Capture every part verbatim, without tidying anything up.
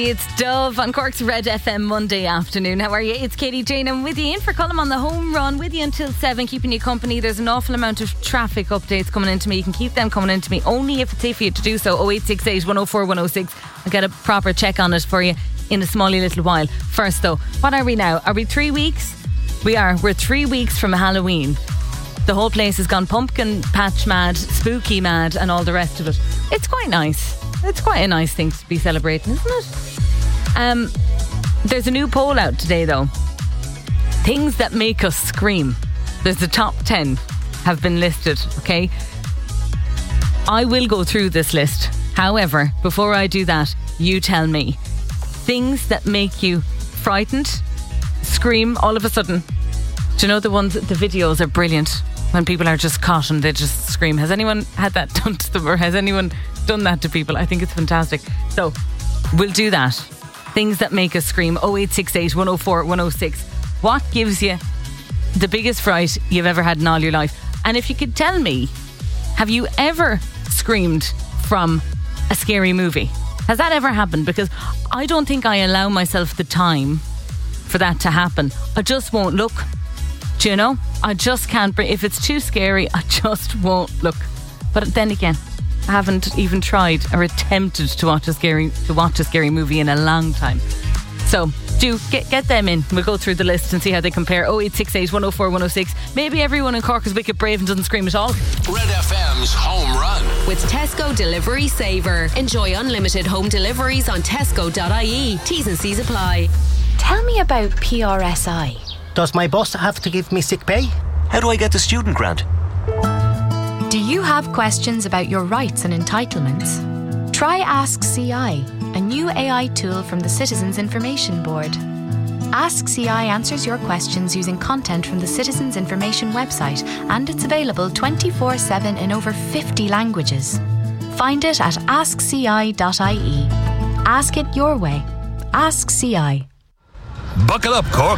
It's Dove on Cork's Red F M Monday afternoon. How are you? It's Katie Jane. I'm with you in for Colm on the home run, with you until seven, keeping you company. There's an awful amount of traffic updates coming into me. You can keep them coming into me only if it's safe for you to do so. oh eight six eight, one oh four, one oh six. I'll get a proper check on it for you in a smally little while. First though, what are we now? Are we three weeks? We are. We're three weeks from Halloween. The whole place has gone pumpkin patch mad, spooky mad, and all the rest of it. It's quite nice. It's quite a nice thing to be celebrating, isn't it? Um, there's a new poll out today though. Things that make us scream. There's the top ten have been listed, okay? I will go through this list. However, before I do that, you tell me. Things that make you frightened, scream all of a sudden. Do you know the ones, the videos are brilliant when people are just caught and they just scream. Has anyone had that done to them, or has anyone done that to people? I think it's fantastic. So, we'll do that. Things that make us scream. oh eight six eight, one oh four, one oh six. What gives you the biggest fright you've ever had in all your life? And if you could tell me, have you ever screamed from a scary movie? Has that ever happened? Because I don't think I allow myself the time for that to happen. I just won't look. Do you know? I just can't bring, if it's too scary, I just won't look. But then again, I haven't even tried or attempted to watch a scary to watch a scary movie in a long time. So do get get them in. We'll go through the list and see how they compare. oh eight six eight, one oh four, one oh six. Maybe everyone in Cork is wicked brave and doesn't scream at all. Red F M's Home Run with Tesco Delivery Saver. Enjoy unlimited home deliveries on tesco dot I E. T's and C's apply. Tell me about P R S I. Does my boss have to give me sick pay? How do I get the student grant? Do you have questions about your rights and entitlements? Try Ask C I, a new A I tool from the Citizens Information Board. Ask C I answers your questions using content from the Citizens Information website, and it's available twenty-four seven in over fifty languages. Find it at ask c i dot I E. Ask it your way. Ask C I. Buckle up, Cork.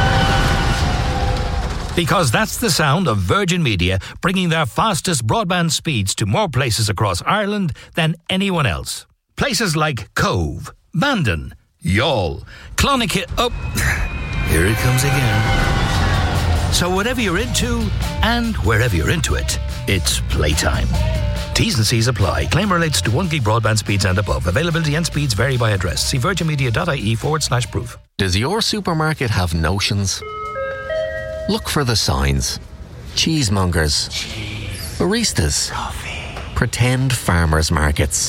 Because that's the sound of Virgin Media bringing their fastest broadband speeds to more places across Ireland than anyone else. Places like Cove, Bandon, Youghal, Clonakilty. Oh, here it comes again. So whatever you're into and wherever you're into it, it's playtime. T's and C's apply. Claim relates to one gig broadband speeds and above. Availability and speeds vary by address. See virginmedia.ie forward slash proof. Does your supermarket have notions? Look for the signs. Cheesemongers. Cheese. Baristas. Coffee. Pretend farmers markets.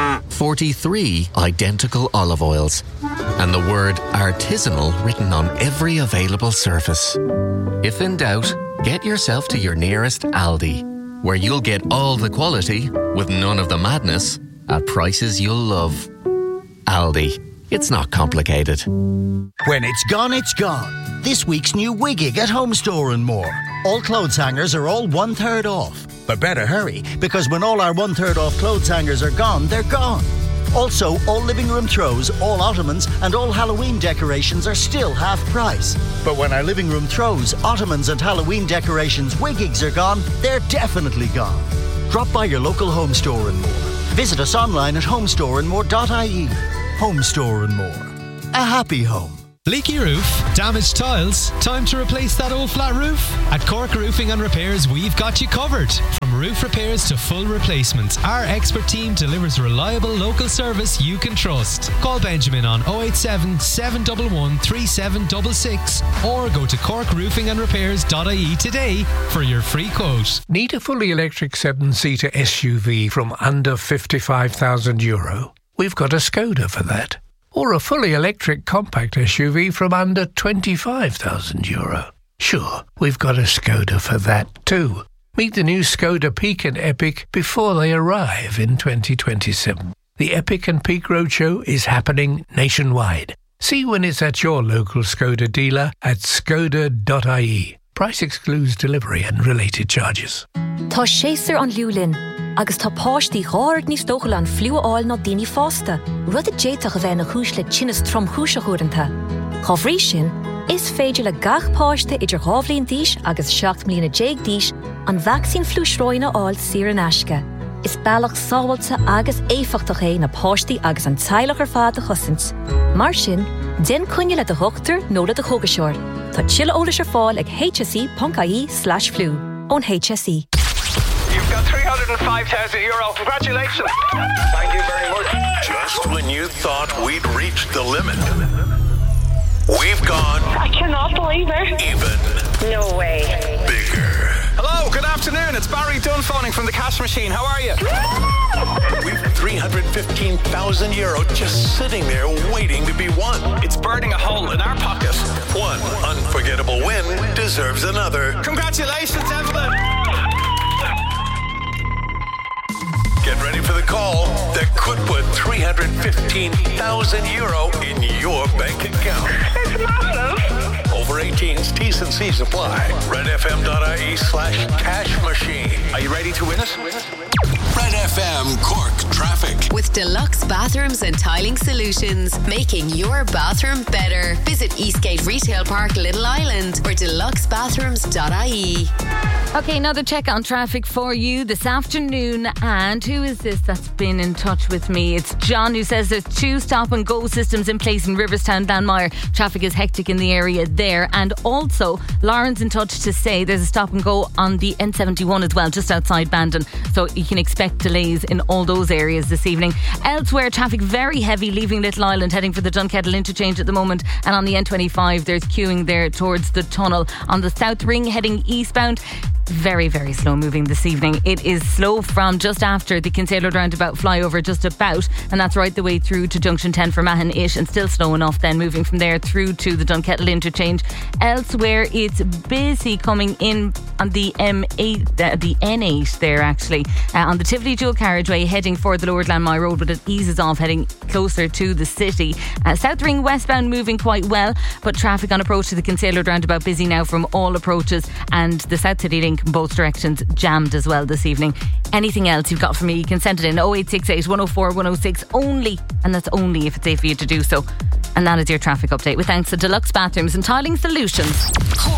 forty-three identical olive oils. And the word artisanal written on every available surface. If in doubt, get yourself to your nearest Aldi, where you'll get all the quality with none of the madness at prices you'll love. Aldi. It's not complicated. When it's gone, it's gone. This week's new Wiggig at Home Store and More. All clothes hangers are all one third off. But better hurry, because when all our one third off clothes hangers are gone, they're gone. Also, all living room throws, all ottomans and all Halloween decorations are still half price. But when our living room throws, ottomans and Halloween decorations Wiggigs are gone, they're definitely gone. Drop by your local Home Store and More. Visit us online at home store and more dot I E. Home Store and More. A happy home. Leaky roof? Damaged tiles? Time to replace that old flat roof? At Cork Roofing and Repairs, we've got you covered. From roof repairs to full replacements, our expert team delivers reliable local service you can trust. Call Benjamin on oh eight seven, seven one one, three seven six six or go to cork roofing and repairs dot I E today for your free quote. Need a fully electric seven-seater S U V from under fifty-five thousand euro? We've got a Skoda for that. Or a fully electric compact S U V from under twenty-five thousand euro. Sure, we've got a Skoda for that too. Meet the new Skoda Peak and Epic before they arrive in twenty twenty-seven. The Epic and Peak Roadshow is happening nationwide. See when it's at your local Skoda dealer at skoda dot I E. Price excludes delivery and related charges. Tá séasar an liúlin, agus tá páistí ghárd níos dóchail an fliúáil nó daoine fásta. Rud a déiteach a bheith na chúis le tinnas trom chúise chuaireanta. Chomh rí sin, is féidir le gach páiste idir ghabhlíon díos agus seacht mbliana déag díos an vaccín flúisróine áil saoire in aisce. is bailach sábhailta agus éifeachtach é na páistí agus an teilech ar fad a chosint. Mar sin, den cúine le de hoachtar nó le de chogaseoir. Tá chill ólas ar fáil ag hse.ie slash flu ón H S E. You've got three hundred five thousand euro. Congratulations. Thank you very much. Just when you thought we'd reached the limit, we've gone. I cannot believe it. Even. No way. Bigger. Hello, good afternoon. It's Barry Dunn phoning from the cash machine. How are you? We've three hundred fifteen thousand euro just sitting there waiting to be won. It's burning a hole in our pocket. One unforgettable win deserves another. Congratulations, Evelyn. Get ready for the call that could put three hundred fifteen thousand euro in your bank account. It's massive. Over eighteens, T's and C's apply. redfm.ie slash cash machine. Are you ready to win it? Red F M Cork Traffic. With Deluxe Bathrooms and Tiling Solutions, making your bathroom better. Visit Eastgate Retail Park, Little Island, or deluxe bathrooms dot I E. Okay, another check on traffic for you this afternoon. And who is this that's been in touch with me? It's John, who says there's two stop and go systems in place in Riverstown, Glanmire. Traffic is hectic in the area there. And also, Lauren's in touch to say there's a stop and go on the N seventy-one as well, just outside Bandon. So you can expect delays in all those areas this evening. Elsewhere, traffic very heavy leaving Little Island, heading for the Dunkettle interchange at the moment. And on the N twenty-five, there's queuing there towards the tunnel. On the South Ring, heading eastbound, very, very slow moving this evening. It is slow from just after the Kinsale roundabout flyover, just about, and that's right the way through to Junction ten for Mahon-ish, and still slow enough then moving from there through to the Dunkettle interchange. Elsewhere, it's busy coming in on the M eight, uh, the N eight there actually, uh, on the Tivoli dual carriageway heading for the Lower Glanmire Road, but it eases off heading closer to the city. Uh, South Ring westbound moving quite well, but traffic on approach to the Kinsale roundabout busy now from all approaches, and the South City Link in both directions jammed as well this evening. Anything else you've got for me, you can send it in oh eight six eight, one oh four, one oh six only, and that's only if it's safe for you to do so. And that is your traffic update with thanks to Deluxe Bathrooms and Tiling Solutions.